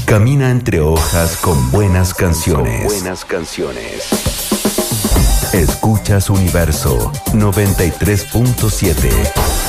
Camina entre hojas con buenas canciones. Escuchas Universo 93.7.